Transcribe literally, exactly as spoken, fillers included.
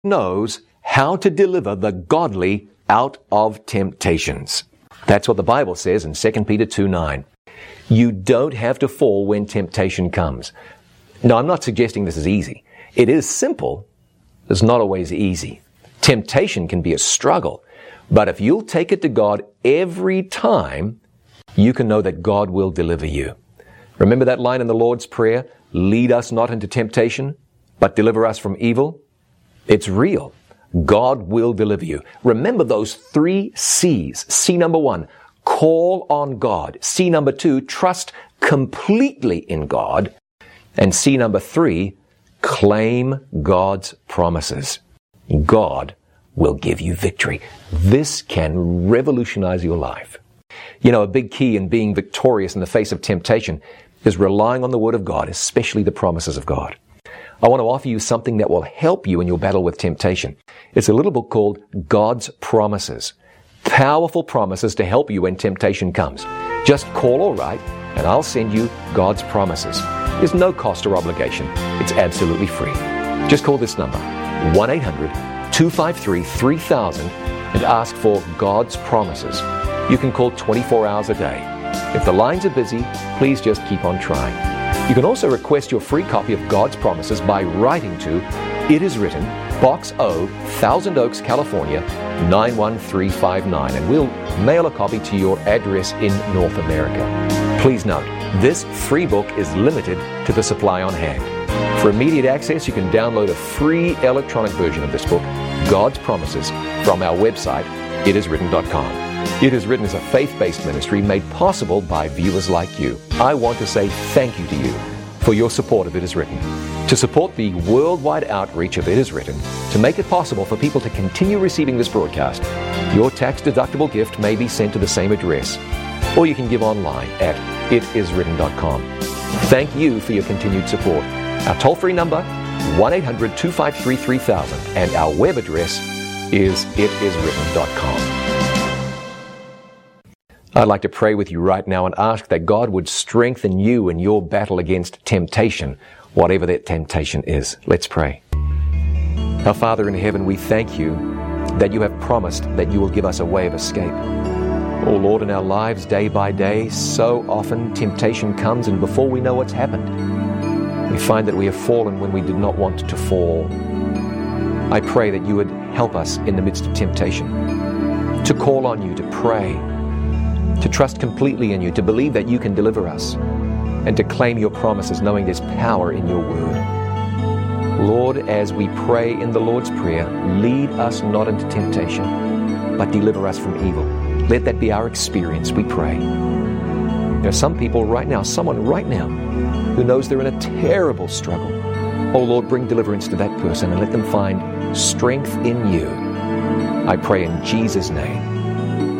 knows how to deliver the godly out of temptations. That's what the Bible says in Second Peter two nine. You don't have to fall when temptation comes. Now, I'm not suggesting this is easy. It is simple. It's not always easy. Temptation can be a struggle. But if you'll take it to God every time, you can know that God will deliver you. Remember that line in the Lord's Prayer, lead us not into temptation, but deliver us from evil? It's real. God will deliver you. Remember those three C's. C number one, call on God. C number two, trust completely in God. And C number three, claim God's promises. God will give you victory. This can revolutionize your life. You know, a big key in being victorious in the face of temptation is relying on the Word of God, especially the promises of God. I want to offer you something that will help you in your battle with temptation. It's a little book called God's Promises. Powerful promises to help you when temptation comes. Just call or write, and I'll send you God's Promises. There's no cost or obligation. It's absolutely free. Just call this number, one eight hundred two five three three thousand, and ask for God's Promises. You can call twenty-four hours a day. If the lines are busy, please just keep on trying. You can also request your free copy of God's Promises by writing to It Is Written, Box O, Thousand Oaks, California, nine one three five nine, and we'll mail a copy to your address in North America. Please note, this free book is limited to the supply on hand. For immediate access, you can download a free electronic version of this book, God's Promises, from our website, it is written dot com. It Is Written is a faith-based ministry made possible by viewers like you. I want to say thank you to you for your support of It Is Written. To support the worldwide outreach of It Is Written, to make it possible for people to continue receiving this broadcast, your tax-deductible gift may be sent to the same address, or you can give online at it is written dot com. Thank you for your continued support. Our toll-free number, one eight hundred two five three three thousand, and our web address is it is written dot com. I'd like to pray with you right now and ask that God would strengthen you in your battle against temptation, whatever that temptation is. Let's pray. Our Father in heaven, we thank you that you have promised that you will give us a way of escape. Oh Lord, in our lives day by day, so often temptation comes, and before we know what's happened, we find that we have fallen when we did not want to fall. I pray that you would help us in the midst of temptation, to call on you, to pray, to trust completely in you, to believe that you can deliver us, and to claim your promises, knowing there's power in your word. Lord, as we pray in the Lord's Prayer, lead us not into temptation, but deliver us from evil. Let that be our experience, we pray. There are some people right now, someone right now, who knows they're in a terrible struggle. Oh Lord, bring deliverance to that person and let them find strength in you. I pray in Jesus' name.